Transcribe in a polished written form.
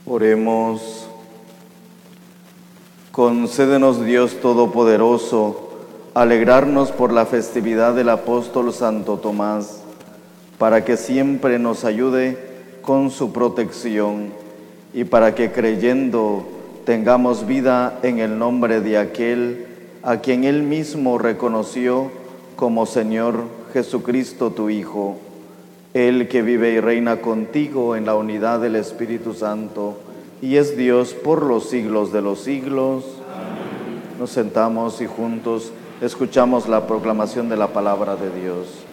Oremos. Concédenos, Dios Todopoderoso, alegrarnos por la festividad del apóstol Santo Tomás, para que siempre nos ayude con su protección y para que creyendo tengamos vida en el nombre de aquel a quien él mismo reconoció como Señor Jesucristo, tu Hijo, Él que vive y reina contigo en la unidad del Espíritu Santo y es Dios por los siglos de los siglos. Amén. Nos sentamos y juntos escuchamos la proclamación de la palabra de Dios.